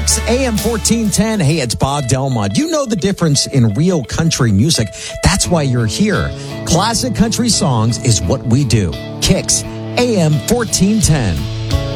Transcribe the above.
Kicks AM 1410. Hey, it's Bob Delmont. You know the difference in real country music. That's why you're here. Classic country songs is what we do. Kicks AM 1410.